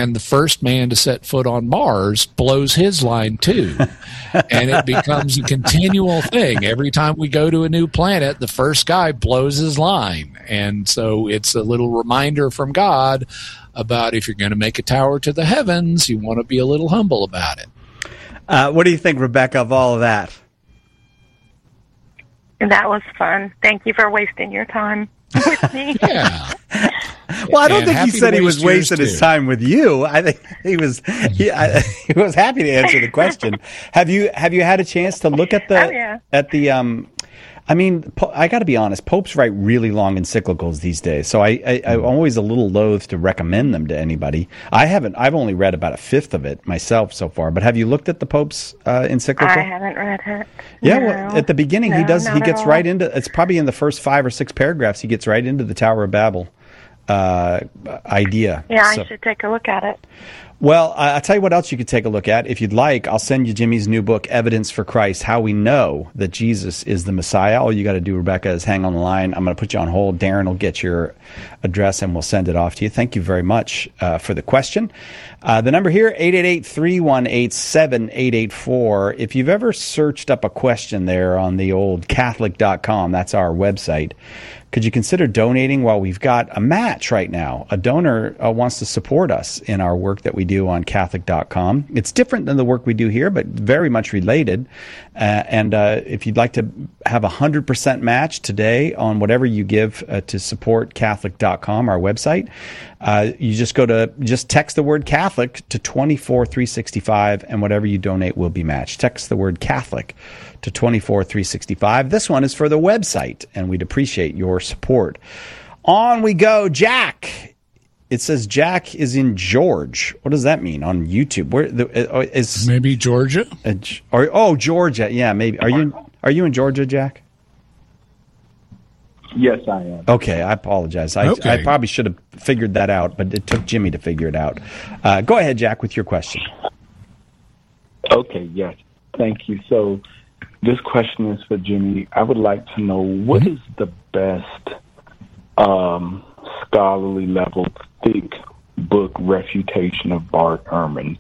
and the first man to set foot on Mars blows his line too. And it becomes a continual thing. Every time we go to a new planet, the first guy blows his line. And so it's a little reminder from God about if you're going to make a tower to the heavens, you want to be a little humble about it. What do you think, Rebecca, of all of that? That was fun. Thank you for wasting your time with me. Yeah. Well, I don't think he said he was wasting his time with you. I think he was he was happy to answer the question. Have you had a chance to look at the I mean, I got to be honest, popes write really long encyclicals these days, so I'm always a little loath to recommend them to anybody. I've only read about a fifth of it myself so far, but have you looked at the Pope's encyclical? I haven't read it. Yeah, no. well, at the beginning he gets right into, it's probably in the first 5 or 6 paragraphs, he gets right into the Tower of Babel idea. Yeah, I should take a look at it. Well, I'll tell you what else you could take a look at. If you'd like, I'll send you Jimmy's new book, Evidence for Christ, How We Know That Jesus is the Messiah. All you got to do, Rebecca, is hang on the line. I'm going to put you on hold. Darren will get your address and we'll send it off to you. Thank you very much for the question. The number here, 888-318-7884. If you've ever searched up a question there on the old Catholic.com, that's our website, could you consider donating? Well, we've got a match right now. A donor wants to support us in our work that we do on Catholic.com. It's different than the work we do here, but very much related. And if you'd like to have 100% match today on whatever you give to support Catholic.com, our website, you just text the word Catholic to 24365, and whatever you donate will be matched. Text the word Catholic to 24365. This one is for the website, and we'd appreciate your support. On we go. Jack. It says Jack is in George. What does that mean on YouTube? Where is maybe Georgia? Georgia. Yeah, maybe. Are you in Georgia, Jack? Yes, I am. Okay, I apologize. I probably should have figured that out, but it took Jimmy to figure it out. Go ahead, Jack, with your question. Okay, yes. Thank you. So this question is for Jimmy. I would like to know what is the best scholarly level, thick book refutation of Bart Ehrman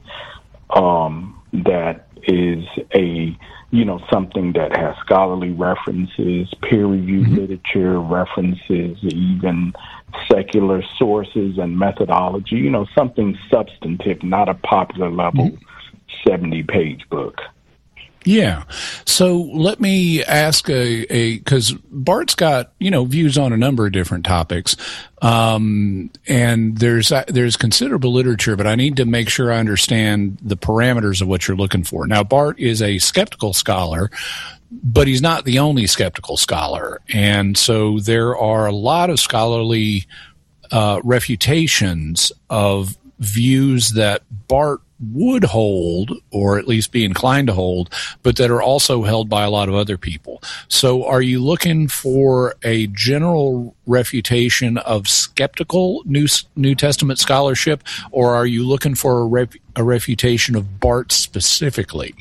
that is something that has scholarly references, peer-reviewed literature references, even secular sources and methodology, something substantive, not a popular level 70-page book. Yeah. So let me ask because Bart's got, views on a number of different topics. And there's considerable literature, but I need to make sure I understand the parameters of what you're looking for. Now, Bart is a skeptical scholar, but he's not the only skeptical scholar. And so there are a lot of scholarly refutations of views that Bart would hold, or at least be inclined to hold, but that are also held by a lot of other people. So are you looking for a general refutation of skeptical New Testament scholarship, or are you looking for a refutation of Bart specifically?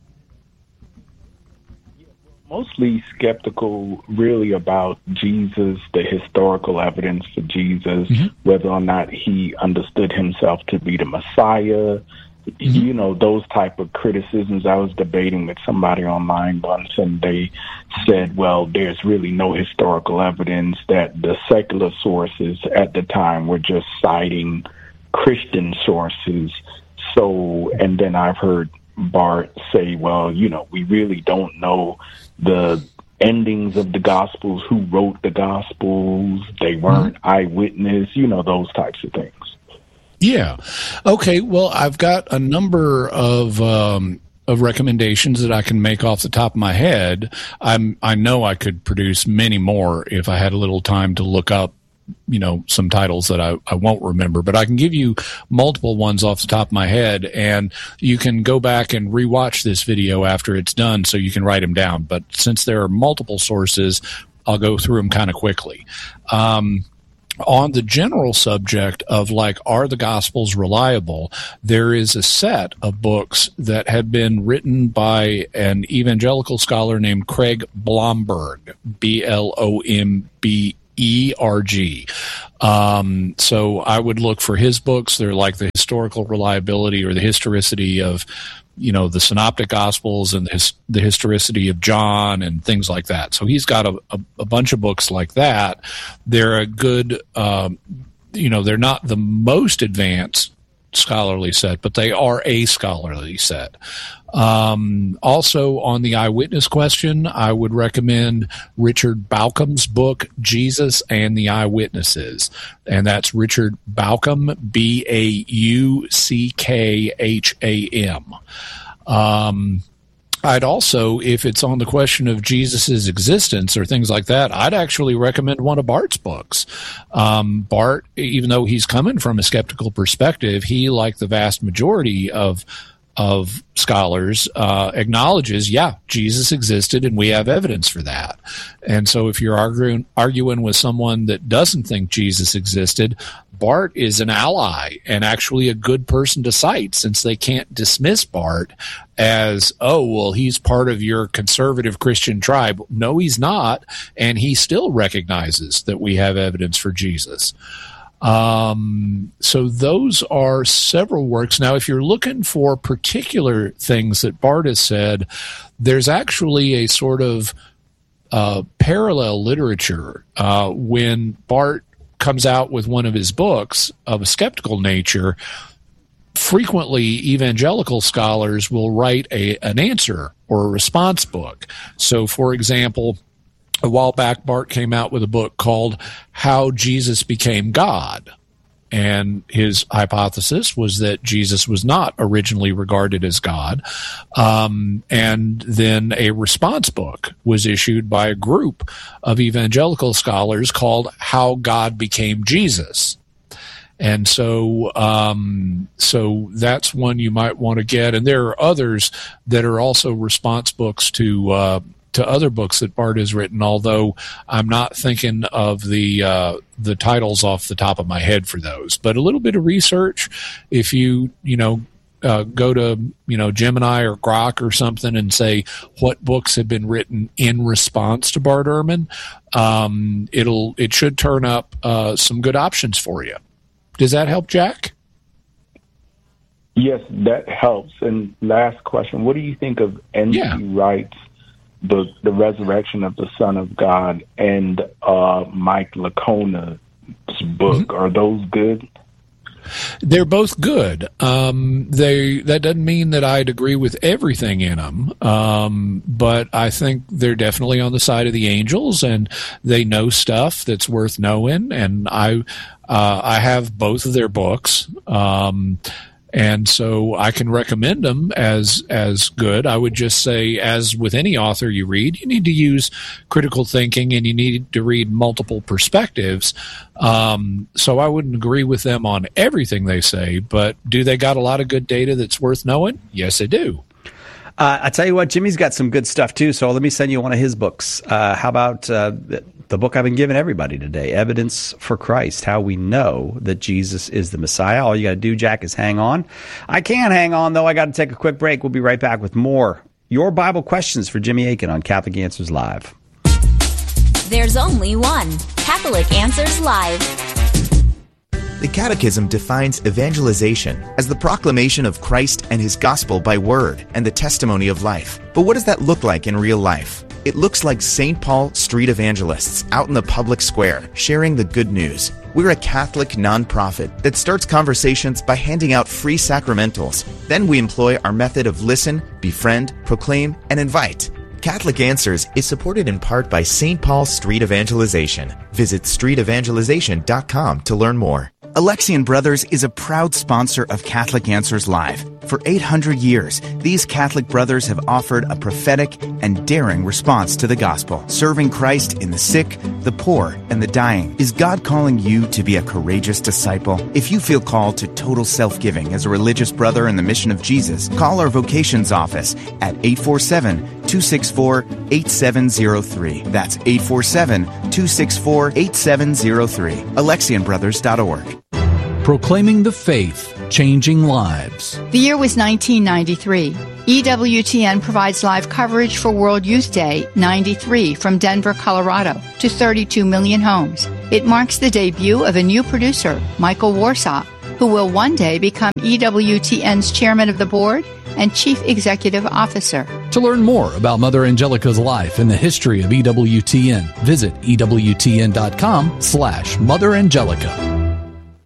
Mostly skeptical, really, about Jesus, the historical evidence for Jesus, whether or not he understood himself to be the Messiah, those type of criticisms. I was debating with somebody online once, and they said, well, there's really no historical evidence, that the secular sources at the time were just citing Christian sources. So, and then I've heard Bart say, well, we really don't know the endings of the Gospels, who wrote the Gospels, they weren't eyewitness, those types of things. Yeah. Okay. Well, I've got a number of recommendations that I can make off the top of my head. I know I could produce many more if I had a little time to look up, some titles that I won't remember, but I can give you multiple ones off the top of my head, and you can go back and rewatch this video after it's done so you can write them down. But since there are multiple sources, I'll go through them kind of quickly. On the general subject of are the Gospels reliable, there is a set of books that have been written by an evangelical scholar named Craig Blomberg, Blomberg. So I would look for his books. They're like the historical reliability or the historicity of, the Synoptic Gospels and the historicity of John and things like that. So he's got a bunch of books like that. They're a good, they're not the most advanced scholarly set, but they are a scholarly set. Also on the eyewitness question, I would recommend Richard Bauckham's book, Jesus and the Eyewitnesses. And that's Richard Bauckham, Bauckham. I'd also, if it's on the question of Jesus's existence or things like that, I'd actually recommend one of Bart's books. Bart, even though he's coming from a skeptical perspective, he, like the vast majority of scholars, acknowledges, Jesus existed and we have evidence for that. And so if you're arguing with someone that doesn't think Jesus existed, Bart is an ally and actually a good person to cite, since they can't dismiss Bart as, he's part of your conservative Christian tribe. No, he's not. And he still recognizes that we have evidence for Jesus. So those are several works. Now, if you're looking for particular things that Bart has said, there's actually a sort of parallel literature. When Bart comes out with one of his books of a skeptical nature, frequently evangelical scholars will write an answer or a response book. So, for example, a while back, Bart came out with a book called How Jesus Became God. And his hypothesis was that Jesus was not originally regarded as God. And then a response book was issued by a group of evangelical scholars called How God Became Jesus. And so that's one you might want to get. And there are others that are also response books to other books that Bart has written, although I'm not thinking of the titles off the top of my head for those. But a little bit of research, if you go to Gemini or Grok or something and say what books have been written in response to Bart Ehrman, it should turn up some good options for you. Does that help, Jack? Yes, that helps. And last question, what do you think of N.T. Wright's book, The Resurrection of the Son of God, and Mike Lacona's book? Mm-hmm. Are those good? They're both good. That doesn't mean that I'd agree with everything in them, but I think they're definitely on the side of the angels, and they know stuff that's worth knowing. And I have both of their books. And so I can recommend them as good. I would just say, as with any author you read, you need to use critical thinking and you need to read multiple perspectives. So I wouldn't agree with them on everything they say, but do they got a lot of good data that's worth knowing? Yes, they do. I tell you what, Jimmy's got some good stuff too. So let me send you one of his books. How about the book I've been giving everybody today, Evidence for Christ, How We Know That Jesus is the Messiah. All you got to do, Jack, is hang on. I can't hang on, though. I got to take a quick break. We'll be right back with more Your Bible Questions for Jimmy Akin on Catholic Answers Live. There's only one Catholic Answers Live. The Catechism defines evangelization as the proclamation of Christ and His gospel by word and the testimony of life. But what does that look like in real life? It looks like St. Paul street evangelists out in the public square sharing the good news. We're a Catholic nonprofit that starts conversations by handing out free sacramentals. Then we employ our method of listen, befriend, proclaim, and invite. Catholic Answers is supported in part by St. Paul Street Evangelization. Visit streetevangelization.com to learn more. Alexian Brothers is a proud sponsor of Catholic Answers Live. For 800 years, these Catholic brothers have offered a prophetic and daring response to the gospel, serving Christ in the sick, the poor, and the dying. Is God calling you to be a courageous disciple? If you feel called to total self-giving as a religious brother in the mission of Jesus, call our vocations office at 847-264-8703. That's 847-264-8703. AlexianBrothers.org. Proclaiming the faith, changing lives. The year was 1993. EWTN provides live coverage for World Youth Day 93 from Denver, Colorado to 32 million homes. It marks the debut of a new producer, Michael Warsaw, who will one day become EWTN's chairman of the board and chief executive officer. To learn more about Mother Angelica's life and the history of EWTN, visit EWTN.com/Mother Angelica.